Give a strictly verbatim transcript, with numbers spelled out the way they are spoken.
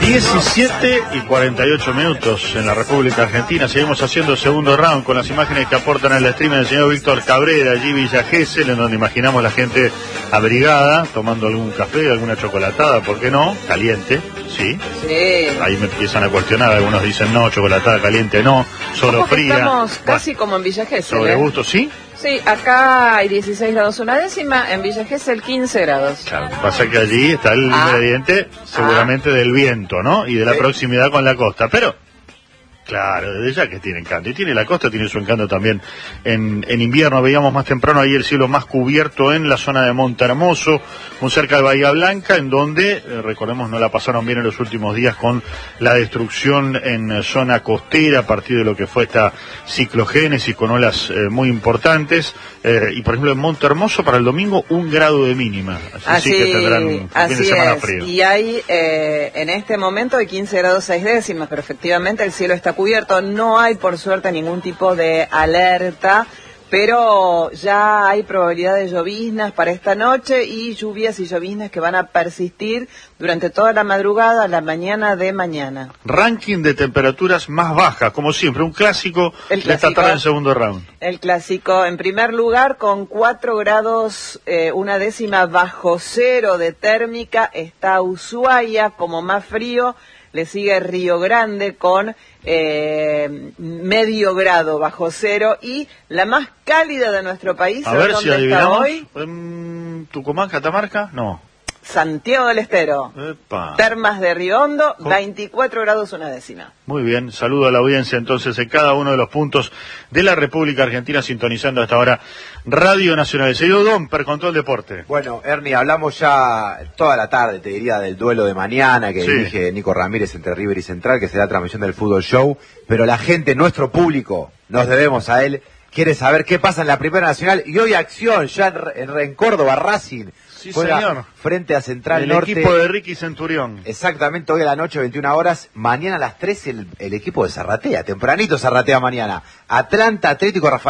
diecisiete y cuarenta y ocho minutos en la República Argentina. Seguimos haciendo el segundo round con las imágenes que aportan al stream del señor Víctor Cabrera, allí Villa Gesell, en donde imaginamos la gente abrigada, tomando algún café, alguna chocolatada, ¿por qué no? Caliente, ¿sí? Sí. Ahí me empiezan a cuestionar, algunos dicen no, chocolatada caliente no, solo fría. Estamos casi bueno, como en Villa Gesell. Sobre ¿eh? gusto, ¿sí? Sí, acá hay dieciséis grados una décima, en Villa Gesell quince grados. Claro, pasa que allí está el ah. ingrediente seguramente ah. del viento, ¿no? Y de la sí. proximidad con la costa, pero... Claro, desde ya que tiene encanto. Y tiene la costa, tiene su encanto también en, en invierno. Veíamos más temprano ahí el cielo más cubierto en la zona de Monte Hermoso, muy cerca de Bahía Blanca, en donde, eh, recordemos, no la pasaron bien en los últimos días con la destrucción en zona costera a partir de lo que fue esta ciclogénesis con olas eh, muy importantes. Eh, y por ejemplo en Monte Hermoso para el domingo un grado de mínima. Así, así sí que tendrán un así fin de semana es. frío. Y hay, eh, en este momento hay quince grados seis décimas, pero efectivamente el cielo está cubierto, no hay por suerte ningún tipo de alerta, pero ya hay probabilidad de lloviznas para esta noche y lluvias y lloviznas que van a persistir durante toda la madrugada, la mañana de mañana. Ranking de temperaturas más bajas, como siempre, un clásico, el clásico de esta tarde en segundo round. El clásico, en primer lugar, con cuatro grados, eh, una décima bajo cero de térmica, está Ushuaia como más frío. Le sigue Río Grande con eh, medio grado bajo cero y la más cálida de nuestro país. A ver si adivinamos. Hoy? ¿En Tucumán, Catamarca? No. Santiago del Estero. Epa. Termas de Río Hondo, veinticuatro grados una décima. Muy bien, saludo a la audiencia entonces en cada uno de los puntos de la República Argentina, sintonizando hasta ahora Radio Nacional. Señor Domper con todo el deporte. Bueno, Ernie, hablamos ya toda la tarde, te diría, del duelo de mañana que sí. dirige Nico Ramírez entre River y Central, que será transmisión del Fútbol Show, pero la gente, nuestro público, nos debemos a él, quiere saber qué pasa en la Primera Nacional, y hoy acción ya en, en Córdoba, Racing. Sí, señor. Frente a Central el Norte. El equipo de Ricky Centurión. Exactamente, hoy a la noche, veintiuna horas. Mañana a las tres, el, el equipo de Zarratea. Tempranito Zarratea mañana. Atlanta, Atlético Rafael.